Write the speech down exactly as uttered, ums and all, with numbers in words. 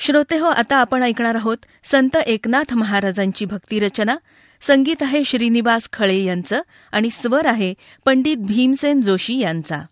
श्रोते हो, आता आपण ऐकणार आहोत संत एकनाथ महाराजांची भक्तिरचना. संगीत आहे श्रीनिवास खळे यांचं आणि स्वर आहे पंडित भीमसेन जोशी यांचा.